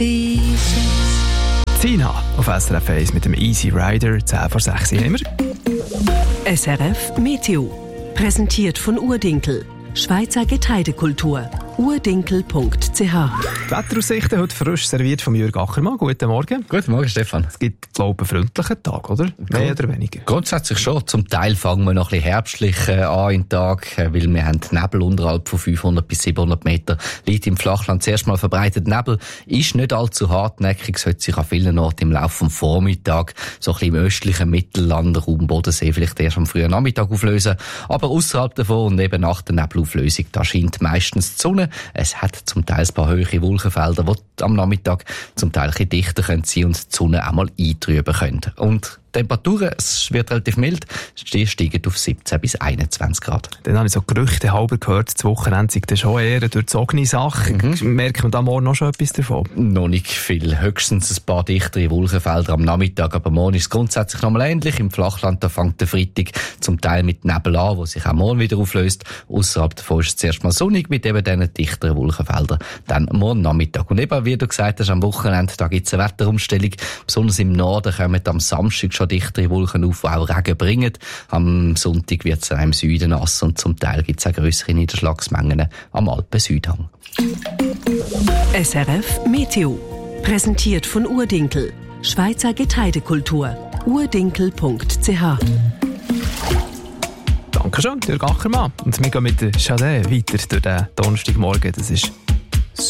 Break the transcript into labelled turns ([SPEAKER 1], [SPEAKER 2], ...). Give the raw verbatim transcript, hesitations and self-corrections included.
[SPEAKER 1] Sina auf S R F eins mit dem Easy Rider, zehn vor sechs haben wir.
[SPEAKER 2] S R F Meteo. Präsentiert von Urdinkel. Schweizer Getreidekultur. urdinkel punkt c h.
[SPEAKER 1] Die Wetteraussichten heute frisch serviert von Jürg Ackermann. Guten Morgen.
[SPEAKER 3] Guten Morgen, Stefan.
[SPEAKER 1] Es gibt, glaube ich, einen freundlichen Tag, oder? Mehr oder weniger?
[SPEAKER 3] Grundsätzlich schon. Zum Teil fangen wir noch ein bisschen herbstlich äh, an im Tag, äh, weil wir haben Nebel unterhalb von fünfhundert bis siebenhundert Meter. Liegt im Flachland zuerst mal verbreitet. Nebel ist nicht allzu hartnäckig, sollte sich an vielen Orten im Laufe des Vormittags, so ein bisschen im östlichen Mittelland, Raum Bodensee, vielleicht erst am frühen Nachmittag auflösen. Aber außerhalb davon und eben nach der Nebelauflösung, da scheint meistens die Sonne. Es hat zum Teil ein paar hohe Wolkenfelder, die am Nachmittag zum Teil ein bisschen dichter sein können und die Sonne auch mal eintrüben können. Und die Temperaturen, es wird relativ mild, die steigen auf siebzehn bis einundzwanzig Grad.
[SPEAKER 1] Dann habe ich so Gerüchte halber gehört, das Wochenende sei dann schon eher eine durchzogene Sache. Mhm. Merkt man da morgen noch schon etwas davon?
[SPEAKER 3] Noch nicht viel. Höchstens ein paar dichtere Wolkenfelder am Nachmittag, aber morgen ist es grundsätzlich nochmal ähnlich. Im Flachland, da fängt der Freitag zum Teil mit Nebel an, wo sich auch morgen wieder auflöst. Ausserhalb davon ist es zuerst mal sonnig mit eben diesen dichteren Wolkenfeldern. Dann morgen Nachmittag. Und eben, wie du gesagt hast, am Wochenende, da gibt es eine Wetterumstellung. Besonders im Norden kommen am Samstag schon dichtere Wolken auf, die auch Regen bringen. Am Sonntag wird es auch im Süden nass und zum Teil gibt es auch grössere Niederschlagsmengen am Alpen-Südhang.
[SPEAKER 2] S R F Meteo. Präsentiert von Urdinkel. Schweizer Getreidekultur. urdinkel punkt c h.
[SPEAKER 1] Dankeschön, Jürg Ackermann. Und wir gehen mit der Chade weiter durch den Donnerstagmorgen. Das ist